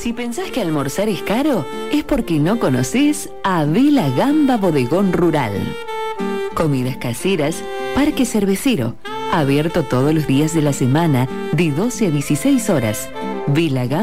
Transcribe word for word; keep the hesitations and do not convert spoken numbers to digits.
Si pensás que almorzar es caro, es porque no conocés a Vila Gamba Bodegón Rural. Comidas caseras, Parque Cervecero, abierto todos los días de la semana de doce a dieciséis horas. Vila Gamba